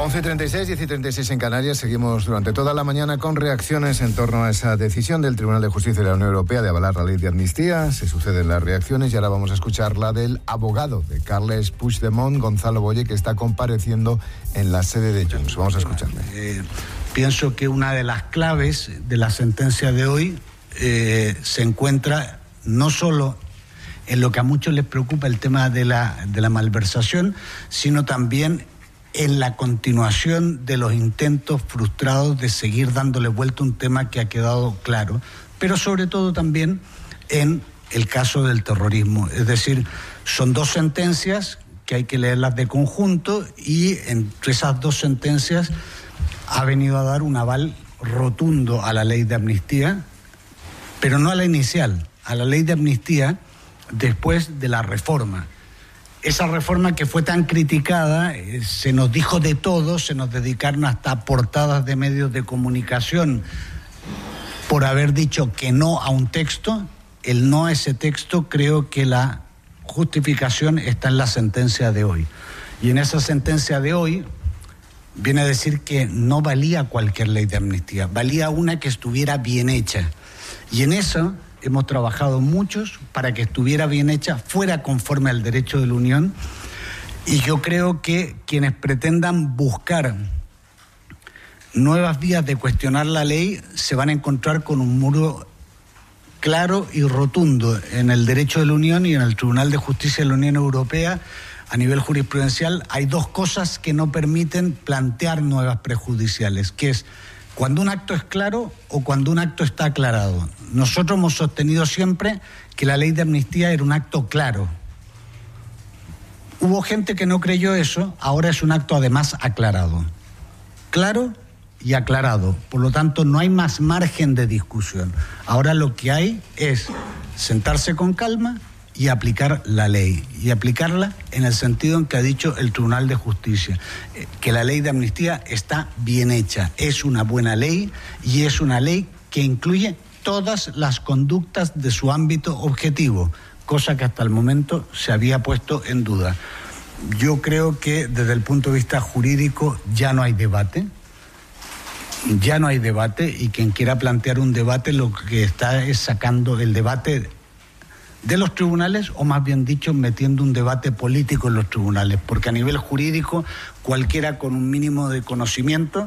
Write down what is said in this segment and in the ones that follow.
11:36, 10:36 en Canarias. Seguimos durante toda la mañana con reacciones en torno a esa decisión del Tribunal de Justicia de la Unión Europea de avalar la ley de amnistía. Se suceden las reacciones y ahora vamos a escuchar la del abogado de Carles Puigdemont, Gonzalo Boye, que está compareciendo en la sede de Junts. Vamos a escucharle. Pienso que una de las claves de la sentencia de hoy se encuentra no solo en lo que a muchos les preocupa, el tema de la malversación, sino también en la continuación de los intentos frustrados de seguir dándole vuelta a un tema que ha quedado claro, pero sobre todo también en el caso del terrorismo. Es decir, son dos sentencias que hay que leerlas de conjunto y entre esas dos sentencias ha venido a dar un aval rotundo a la ley de amnistía, pero no a la inicial, a la ley de amnistía después de la reforma. Esa reforma que fue tan criticada, se nos dijo de todo, se nos dedicaron hasta portadas de medios de comunicación por haber dicho que no a un texto. El no a ese texto, creo que la justificación está en la sentencia de hoy. Y en esa sentencia de hoy viene a decir que no valía cualquier ley de amnistía, valía una que estuviera bien hecha. Y en eso hemos trabajado muchos para que estuviera bien hecha, fuera conforme al derecho de la Unión, y yo creo que quienes pretendan buscar nuevas vías de cuestionar la ley se van a encontrar con un muro claro y rotundo en el derecho de la Unión y en el Tribunal de Justicia de la Unión Europea. A nivel jurisprudencial hay dos cosas que no permiten plantear nuevas prejudiciales, que es cuando un acto es claro o cuando un acto está aclarado. Nosotros hemos sostenido siempre que la ley de amnistía era un acto claro. Hubo gente que no creyó eso, ahora es un acto además aclarado. Claro y aclarado. Por lo tanto, no hay más margen de discusión. Ahora lo que hay es sentarse con calma y aplicar la ley, y aplicarla en el sentido en que ha dicho el Tribunal de Justicia, que la ley de amnistía está bien hecha, es una buena ley y es una ley que incluye todas las conductas de su ámbito objetivo, cosa que hasta el momento se había puesto en duda. Yo creo que desde el punto de vista jurídico ya no hay debate, y quien quiera plantear un debate lo que está es sacando el debate de los tribunales, o más bien dicho, metiendo un debate político en los tribunales, porque a nivel jurídico cualquiera con un mínimo de conocimiento,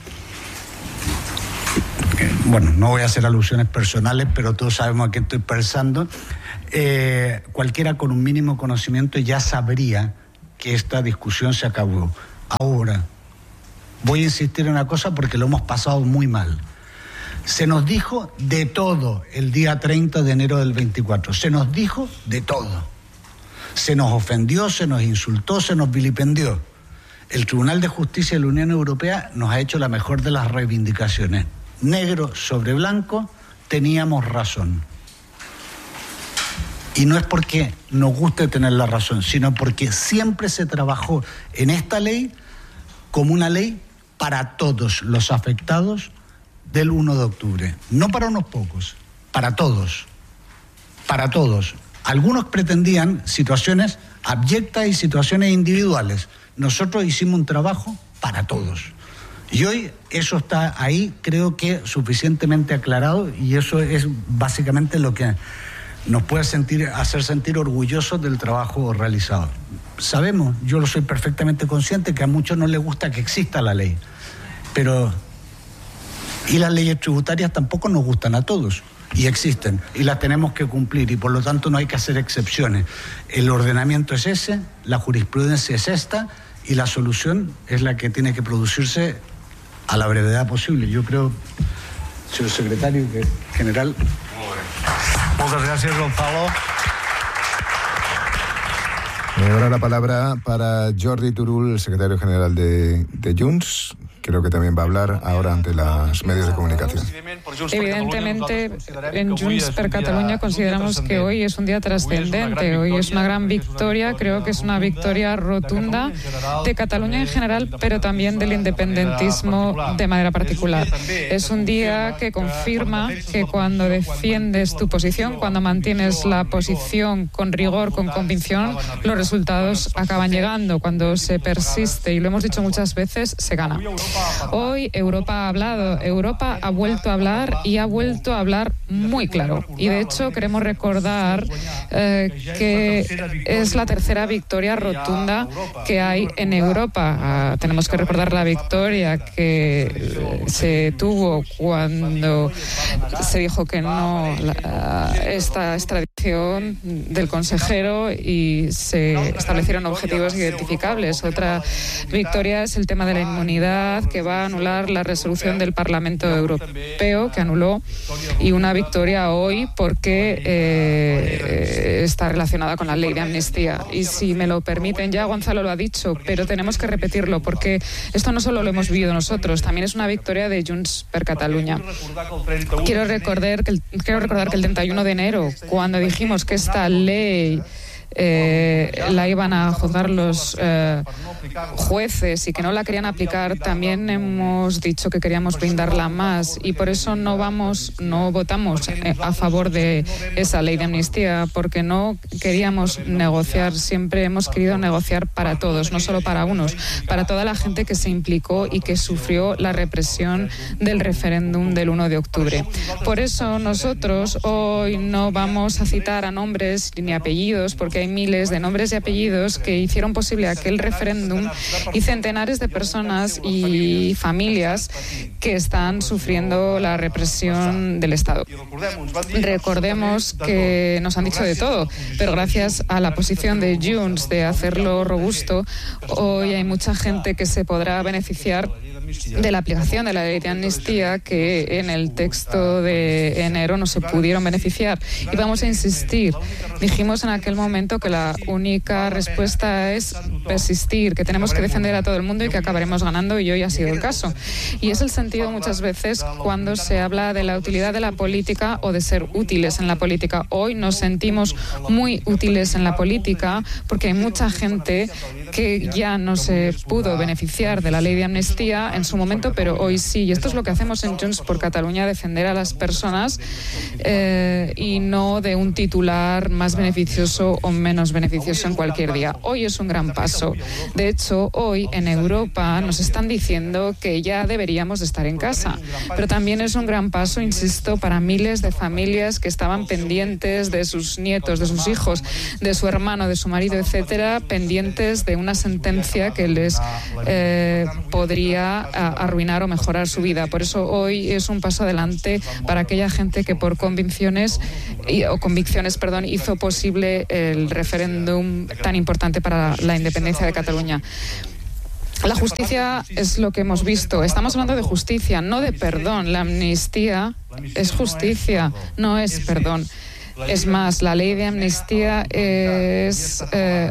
bueno, no voy a hacer alusiones personales, pero todos sabemos a qué estoy pensando, cualquiera con un mínimo conocimiento ya sabría que esta discusión se acabó. Ahora, voy a insistir en una cosa porque lo hemos pasado muy mal. Se nos dijo de todo el día 30 de enero del 24. Se nos dijo de todo. Se nos ofendió, se nos insultó, se nos vilipendió. El Tribunal de Justicia de la Unión Europea nos ha hecho la mejor de las reivindicaciones. Negro sobre blanco, teníamos razón. Y no es porque nos guste tener la razón, sino porque siempre se trabajó en esta ley como una ley para todos los afectados del 1 de octubre. No para unos pocos, para todos. Para todos. Algunos pretendían situaciones abyectas y situaciones individuales. Nosotros hicimos un trabajo para todos. Y hoy eso está ahí, creo que suficientemente aclarado, y eso es básicamente lo que nos puede hacer sentir orgullosos del trabajo realizado. Sabemos, yo lo soy perfectamente consciente, que a muchos no les gusta que exista la ley, pero y las leyes tributarias tampoco nos gustan a todos, y existen, y las tenemos que cumplir, y por lo tanto no hay que hacer excepciones. El ordenamiento es ese, la jurisprudencia es esta, y la solución es la que tiene que producirse a la brevedad posible. Yo creo, señor secretario general. Muchas gracias, Gonzalo. Ahora la palabra para Jordi Turull, secretario general de Junts. creo que también va a hablar ahora ante los medios de comunicación. Evidentemente, en Junts per Catalunya consideramos que hoy es un día trascendente, hoy es una gran victoria, creo que es una victoria rotunda de Cataluña en general, pero también del independentismo de manera particular. Es un día que confirma que cuando defiendes tu posición, cuando mantienes la posición con rigor, con convicción, los resultados acaban llegando. Cuando se persiste, y lo hemos dicho muchas veces, se gana. Hoy Europa ha hablado, Europa ha vuelto a hablar y ha vuelto a hablar muy claro. Y de hecho queremos recordar que es la tercera victoria rotunda que hay en Europa. Tenemos que recordar la victoria que se tuvo cuando se dijo que no esta extradición del consejero y se establecieron objetivos identificables. Otra victoria es el tema de la inmunidad, que va a anular la resolución del Parlamento Europeo que anuló, y una victoria hoy porque está relacionada con la ley de amnistía. Y si me lo permiten, ya Gonzalo lo ha dicho, pero tenemos que repetirlo porque esto no solo lo hemos vivido nosotros, también es una victoria de Junts per Catalunya. Quiero recordar que el 31 de enero, cuando dijimos que esta ley la iban a juzgar los jueces y que no la querían aplicar, también hemos dicho que queríamos blindarla más, y por eso no votamos a favor de esa ley de amnistía, porque no queríamos negociar. Siempre hemos querido negociar para todos, no solo para unos, para toda la gente que se implicó y que sufrió la represión del referéndum del 1 de octubre. Por eso nosotros hoy no vamos a citar a nombres ni apellidos, porque hay miles de nombres y apellidos que hicieron posible aquel referéndum y centenares de personas y familias que están sufriendo la represión del Estado. Recordemos que nos han dicho de todo, pero gracias a la posición de Junts de hacerlo robusto, hoy hay mucha gente que se podrá beneficiar de la aplicación de la ley de amnistía que en el texto de enero no se pudieron beneficiar. Y vamos a insistir. Dijimos en aquel momento que la única respuesta es persistir, que tenemos que defender a todo el mundo y que acabaremos ganando, y hoy ha sido el caso. Y es el sentido muchas veces cuando se habla de la utilidad de la política o de ser útiles en la política. Hoy nos sentimos muy útiles en la política porque hay mucha gente que ya no se pudo beneficiar de la ley de amnistía en su momento, pero hoy sí. Y esto es lo que hacemos en Junts por Catalunya, defender a las personas y no de un titular más beneficioso o menos beneficioso en cualquier día. Hoy es un gran paso. De hecho, hoy en Europa nos están diciendo que ya deberíamos de estar en casa. Pero también es un gran paso, insisto, para miles de familias que estaban pendientes de sus nietos, de sus hijos, de su hermano, de su marido, etcétera, pendientes de una sentencia que les podría arruinar o mejorar su vida. Por eso hoy es un paso adelante para aquella gente que por convicciones hizo posible el referéndum tan importante para la independencia de Cataluña. La justicia es lo que hemos visto. Estamos hablando de justicia, no de perdón. La amnistía es justicia, no es perdón. Es más, la ley de amnistía es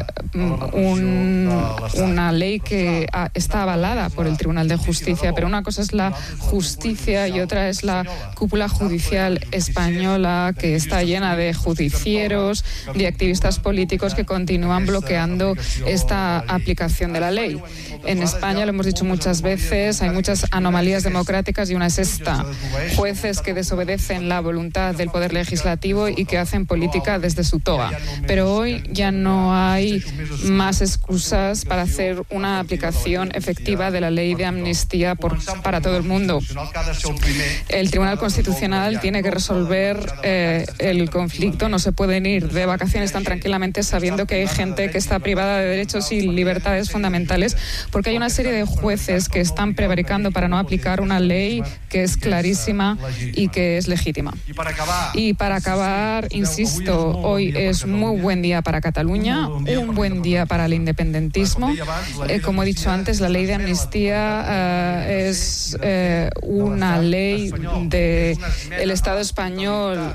una ley que está avalada por el Tribunal de Justicia, pero una cosa es la justicia y otra es la cúpula judicial española, que está llena de justicieros, de activistas políticos que continúan bloqueando esta aplicación de la ley. En España, lo hemos dicho muchas veces, hay muchas anomalías democráticas y una es esta: jueces que desobedecen la voluntad del Poder Legislativo y que hacen política desde su toga. Pero hoy ya no hay más excusas para hacer una aplicación efectiva de la ley de amnistía para todo el mundo. El Tribunal Constitucional tiene que resolver el conflicto. No se pueden ir de vacaciones tan tranquilamente sabiendo que hay gente que está privada de derechos y libertades fundamentales, porque hay una serie de jueces que están prevaricando para no aplicar una ley que es clarísima y que es legítima. Y para acabar, insisto, hoy es muy buen día para Cataluña, un buen día para el independentismo. Como he dicho antes, la ley de amnistía es una ley del Estado español,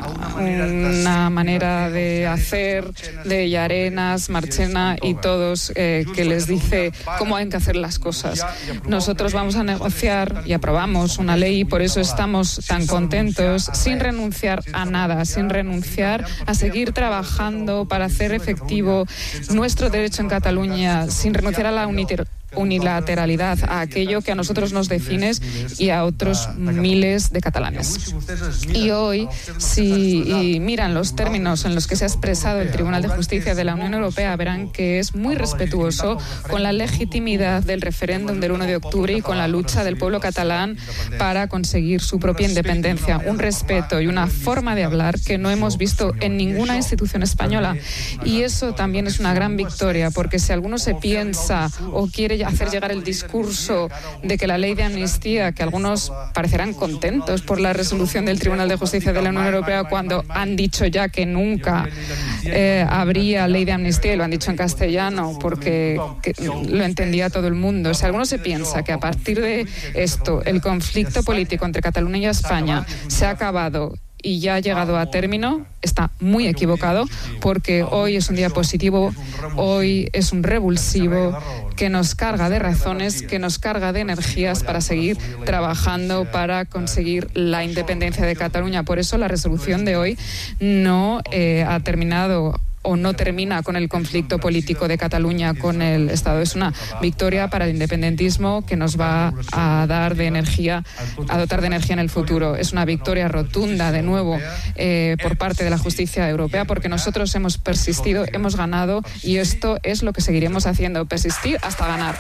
una manera de hacer de Llarena, Marchena y todos que les dice cómo hay que hacer las cosas. Nosotros vamos a negociar y aprobamos una ley y por eso estamos tan contentos, sin renunciar a nada, sin renunciar a seguir trabajando para hacer efectivo nuestro derecho en Cataluña, sin renunciar a la unilateralidad, a aquello que a nosotros nos define y a otros miles de catalanes. Y hoy, si miran los términos en los que se ha expresado el Tribunal de Justicia de la Unión Europea, verán que es muy respetuoso con la legitimidad del referéndum del 1 de octubre y con la lucha del pueblo catalán para conseguir su propia independencia. Un respeto y una forma de hablar que no hemos visto en ninguna institución española. Y eso también es una gran victoria, porque si alguno se piensa o quiere hacer llegar el discurso de que la ley de amnistía, que algunos parecerán contentos por la resolución del Tribunal de Justicia de la Unión Europea cuando han dicho ya que nunca habría ley de amnistía, y lo han dicho en castellano porque lo entendía todo el mundo. Si alguno se piensa que a partir de esto el conflicto político entre Cataluña y España se ha acabado y ya ha llegado a término, está muy equivocado, porque hoy es un día positivo, hoy es un revulsivo que nos carga de razones, que nos carga de energías para seguir trabajando para conseguir la independencia de Cataluña. Por eso la resolución de hoy no ha terminado o no termina con el conflicto político de Cataluña con el Estado. Es una victoria para el independentismo que nos va a dar de energía, a dotar de energía en el futuro. Es una victoria rotunda, de nuevo, por parte de la justicia europea, porque nosotros hemos persistido, hemos ganado, y esto es lo que seguiremos haciendo, persistir hasta ganar.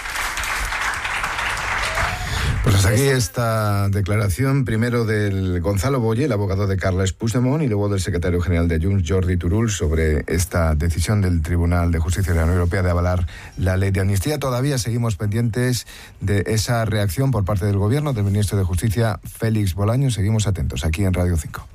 Pues hasta aquí esta declaración, primero del Gonzalo Boye, el abogado de Carles Puigdemont, y luego del secretario general de Junts, Jordi Turull, sobre esta decisión del Tribunal de Justicia de la Unión Europea de avalar la ley de amnistía. Todavía seguimos pendientes de esa reacción por parte del Gobierno, del ministro de Justicia, Félix Bolaños. Seguimos atentos aquí en Radio 5.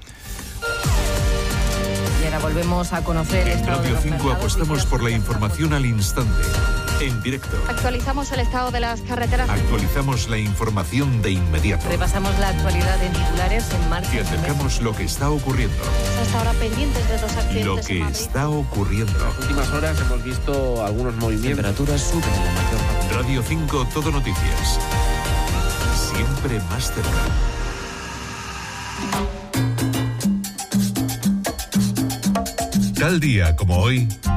Y ahora volvemos a conocer... En Radio 5 apostamos por la información al instante. En directo. Actualizamos el estado de las carreteras. Actualizamos la información de inmediato. Repasamos la actualidad en titulares en marcha. Y acercamos lo que está ocurriendo. Hasta ahora pendientes de 2 accidentes. Lo que está ocurriendo. En las últimas horas hemos visto algunos movimientos. Temperaturas suben en la mayor parte. Radio 5 Todo Noticias. Siempre más cerca. Tal día como hoy...